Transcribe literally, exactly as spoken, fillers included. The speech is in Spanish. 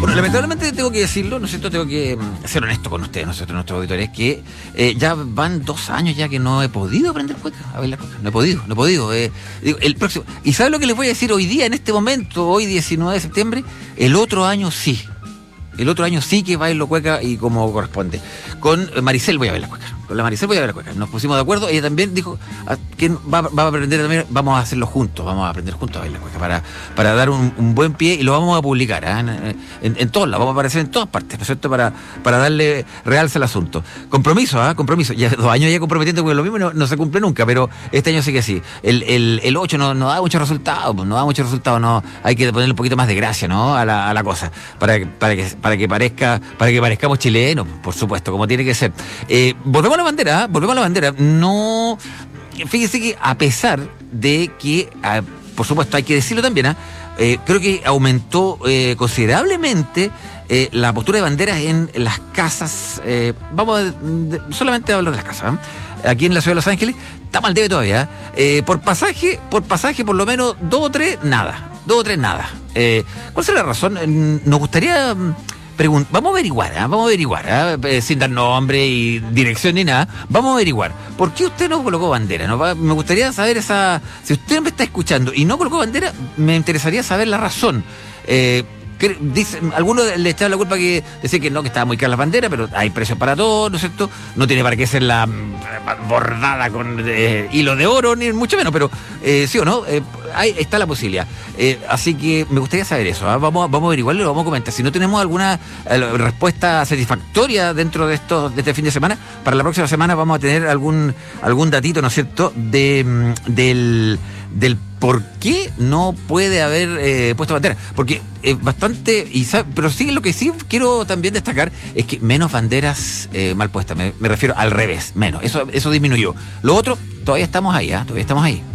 Bueno, lamentablemente tengo que decirlo, ¿no es cierto? Tengo que mm, ser honesto con ustedes, ¿no es cierto? Nuestros auditores, que eh, ya van dos años ya que no he podido aprender cueca, a bailar cueca. No he podido, no he podido. Eh, digo, el próximo. ¿Y sabe lo que les voy a decir hoy día, en este momento, hoy diecinueve de septiembre? El otro año sí. El otro año sí que bailo cueca y como corresponde. Con Maricel voy a bailar cueca. Con la Maricel voy a bailar cueca. Nos pusimos de acuerdo. Ella también dijo que va, va a aprender también. Vamos a hacerlo juntos. Vamos a aprender juntos a bailar cueca para, para dar un, un buen pie y lo vamos a publicar, ¿eh? en, en, en todos lados. Vamos a aparecer en todas partes, ¿no es cierto? Para, para darle realce al asunto. Compromiso, ¿ah? ¿eh? Compromiso. Ya dos años ya comprometiendo porque lo mismo no, no se cumple nunca, pero este año sí que sí. El, el, el ocho no, no da muchos resultados, no da muchos resultados. No, hay que ponerle un poquito más de gracia, ¿no? A la, a la cosa. Para, para que, para que parezca, para que parezcamos chilenos, por supuesto, como tiene que ser. Eh, volvemos a la bandera, ¿eh? Volvemos a la bandera. No, fíjese que a pesar de que, eh, por supuesto, hay que decirlo también, ¿eh? Eh, creo que aumentó eh, considerablemente eh, la postura de banderas en las casas. Eh, vamos a, de, solamente a hablar de las casas, ¿eh? Aquí en la ciudad de Los Ángeles está mal debe todavía. Eh, por pasaje, por pasaje, por lo menos dos o tres, nada. Dos o tres, nada. Eh, ¿Cuál es la razón? Eh, nos gustaría preguntar, vamos a averiguar, ¿eh? vamos a averiguar, ¿eh? sin dar nombre y dirección ni nada. Vamos a averiguar. ¿Por qué usted no colocó bandera? ¿No? Me gustaría saber esa. Si usted me está escuchando y no colocó bandera, me interesaría saber la razón. Eh, Dice, algunos le echaban la culpa que decían que no, que estaba muy cara la bandera, pero hay precios para todo, ¿no es cierto? No tiene para qué ser la bordada con eh, hilo de oro, ni mucho menos, pero eh, sí o no, eh, ahí está la posibilidad. Eh, así que me gustaría saber eso, ¿eh? vamos, vamos a averiguarlo y lo vamos a comentar. Si no tenemos alguna eh, respuesta satisfactoria dentro de, esto, de este fin de semana, para la próxima semana vamos a tener algún, algún datito, ¿no es cierto?, de, del, del por qué no puede haber eh, puesto bandera. Porque es bastante, y sabe, pero sí, lo que sí quiero también destacar es que menos banderas eh, mal puestas, me, me refiero al revés, menos, eso, eso disminuyó. Lo otro, todavía estamos ahí, ¿eh? todavía estamos ahí.